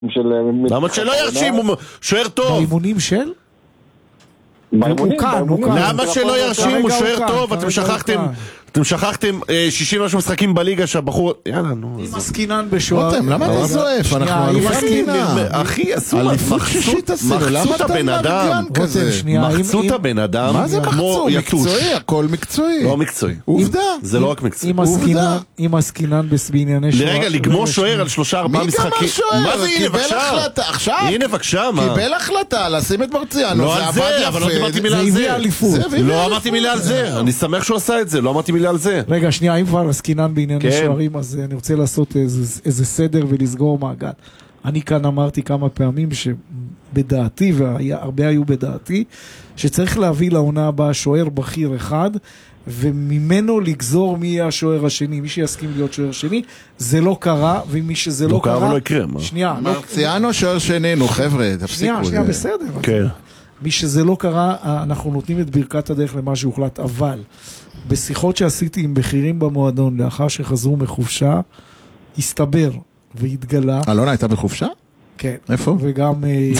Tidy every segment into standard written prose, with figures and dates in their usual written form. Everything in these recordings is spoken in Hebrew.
למה שלא ירשים? הוא שוער טוב. באימונים של? באימונים. למה שלא ירשים? הוא שוער טוב. אתם שכחתם 60 משחקים בליגה שהבחור... יאללה, נו. עם הסקינן בשוער. למה אתה זועף? אנחנו אלוף סקינה. אחי, עשו מחצו את הבן אדם. מחצו את הבן אדם. מה זה מחצו? מקצועי, הכל מקצועי. לא מקצועי. עובדה. זה לא רק מקצועי. עם הסקינן בענייני שוער. לרגע, לגמור שוער על 3-4 משחקים. מה זה? הנה בבקשה. הנה בבקשה, מה? קיבל החלטה לשים את מרציאנו. לא על זה, אבל לא אמרתי מילה על זה. לא אמרתי מילה על זה. אני שמח שהוא עשה את זה, לא אמרתי מילה על זה. רגע, שנייה, אם כבר עסקינן בענייני שוערים, אז אני רוצה לעשות איזה סדר ולסגור מעגל. אני כאן אמרתי כמה פעמים שבדעתי, והרבה היו בדעתי, שצריך להביא לעונה הבאה שוער בכיר אחד, וממנו לגזור מי יהיה השוער השני. מי שיסכים להיות שוער שני, זה לא קרה, ומי שזה לא קרה... לא קרה ולא יקרה. שנייה. מרציאנו שוער שני, נו חבר'ה, תפסיקו. שנייה, בסדר. כן. מי שזה לא קרה, אנחנו נותנים את ברכת הדרך למה שהוחלט, אבל בשיחות שעשיתי עם בכירים במועדון, לאחר שחזרו מחופשה, הסתבר והתגלה. אלונה הייתה בחופשה? כן. איפה? וגם...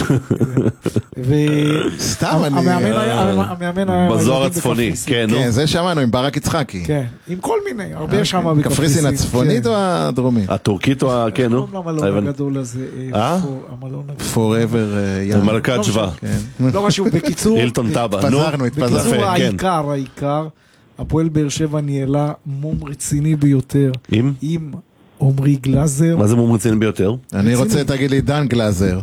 סתם, המאמן היה... בזוהר הצפוני, כן, נו. כן, זה שמענו, עם ברק יצחקי. כן, עם כל מיני, הרבה שם בקפריסין. קפריסין הצפונית או הדרומית? הטורקית או ה... כן, נו. המלון הגדול הזה. Forever ים. מלכת שווה. לא חשוב, בקיצור... הילטון טאבה. התפזרנו. בקיצור, העיקר, הפועל באר שבע ניהלה מום רציני ביותר. עם עומרי גלאזר. מה זה מום רציני ביותר? אני רוצה, תגיד לי, דן גלאזר.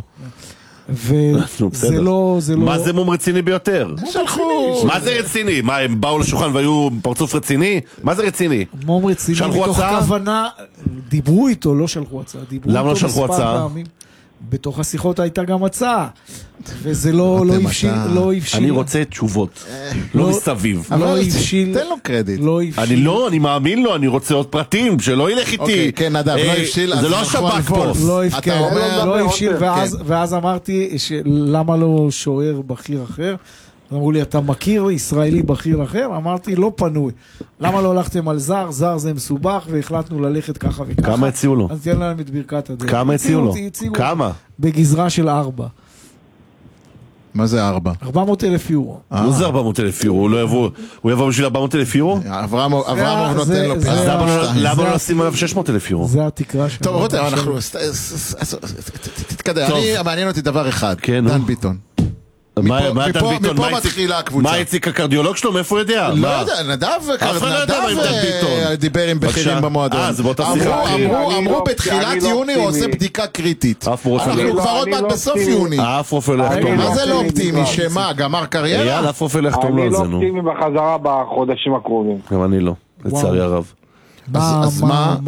וזה לא... מה זה מום רציני ביותר? מה זה רציני? מה, הם באו לשולחן והיו פרצוף רציני? מה זה רציני? מום רציני מתוך כוונה, דיברו איתו, לא שלחו הצעה. למה לא שלחו הצעה? בתוך השיחות הייתה גם הצעה, וזה לא הבשיל. אני רוצה תשובות, לא מסביב. אבל תן לו קרדיט. אני מאמין לו, אני רוצה עוד פרטים, שלא ילך איתי. כן, נדב, לא הבשיל. זה לא השב"כ פה. לא הבשיל, ואז אמרתי, למה לא שוער בכיר אחר? אמרו לי, אתה מכיר ישראלי בכיר אחר? אמרתי, לא פנוי. למה לא הלכתם על זר? זר זה מסובך, והחלטנו ללכת ככה וככה. כמה הציעו לו? אז תן להם את ברכת הדרך. כמה הציעו לו? כמה? בגזרה של 4. מה זה 4? 400,000 יורו. לא זה 400,000 יורו, הוא יבוא בשביל 400,000 יורו? אברמוב נותן לו פי. למה לא נשים עליו 600,000 יורו? זה התקרה שלנו. טוב, רותם, אנחנו... תתקדם, מעניין אותי דבר אחד. דן ביטון. מפה מתחילה הקבוצה. מה הציק הקרדיולוג שלו? מאיפה הוא יודע? לא יודע, נדב דיבר עם בכירים במועדון. אמרו בתחילת יוני הוא עושה בדיקה קריטית. אנחנו כבר עוד מעט בסוף יוני. מה זה לא אופטימי? שמה? גמר קריירה? אני לא אופטימי בחזרה בחודשים הקרובים. גם אני לא, לצערי הרב. אז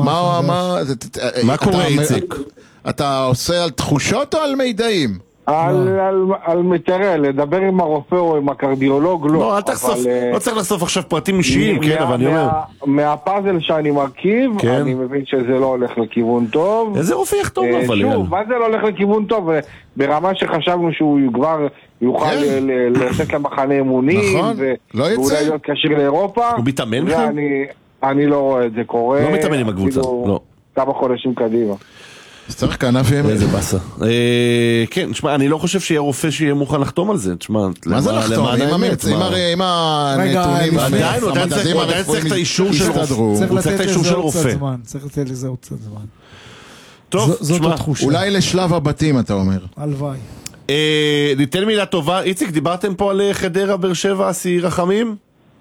מה קורה איציק? אתה עושה על תחושות או על מידעים? תראה, לדבר עם הרופא או עם הקרדיולוג לא, לא צריך לחשוף עכשיו פרטים אישיים, כן, אבל אני אומר מהפאזל שאני מרכיב, אני מבין שזה לא הולך לכיוון טוב. איזה רופא יחתום אבל? שוב, מה זה לא הולך לכיוון טוב? ברמה שחשבנו שהוא כבר יוכל לצאת למחנה אמונים ואולי להיות קשיר לאירופה. הוא מתאמן בכלל? אני לא רואה את זה קורה. לא מתאמן עם הקבוצה, לא. כמה חודשים קדימה. אז צריך כנף ימין. איזה בסה. כן, תשמע, אני לא חושב שיהיה רופא שיהיה מוכן לחתום על זה. מה זה לחתום? עם הנתונים, עדיין, הוא עדיין צריך את האישור של רופא. הוא צריך את האישור של רופא. צריך לתת לזה עוד קצת זמן. טוב, תשמע. אולי לשלב הבתים, אתה אומר. הלוואי. ניתן מילה טובה. איציק, דיברתם פה על חדרה, באר שבע, אסי רחמים?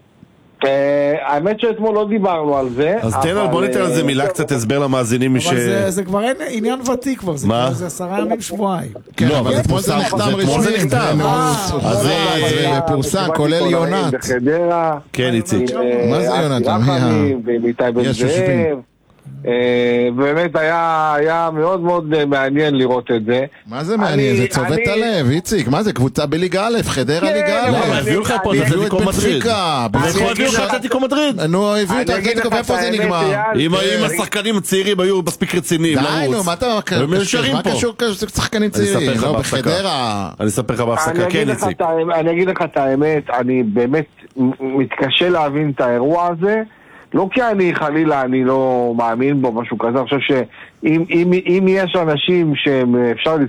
האמת שאתמול לא דיברנו על זה. אז בוא ניתן על זה מילה קצת הסבר למאזינים. אבל זה כבר אין עניין ותיק כבר. זה 10 ימים שבועיים. כן, אבל אתמול זה נחתם רשמי. זה פורסם, כולל יונת. כן, איציק. מה זה יונת? ואיתי בן זאב. באמת היה מאוד מאוד מעניין לראות את זה. מה זה מעניין? זה צובט את הלב, איציק. מה זה? קבוצה בליגה א', חדרה ליגה א'. הביאו לך פה את אתלטיקו מדריד. הביאו לך את אתלטיקו מדריד. נו, הביאו את אתלטיקו, ואיפה זה נגמר? אם השחקנים הצעירים היו מספיק רציניים די, נו, מה אתה... מה קשור שחקנים צעירים? לא, בחדרה. אני אספר לך בהפסקה, כן, איציק. אני אגיד לך את האמת, אני באמת מתקשה להבין את האירוע הזה. לא כי אני חלילה, אני לא מאמין בו, משהו כזה. אני חושב שאם יש אנשים שאפשר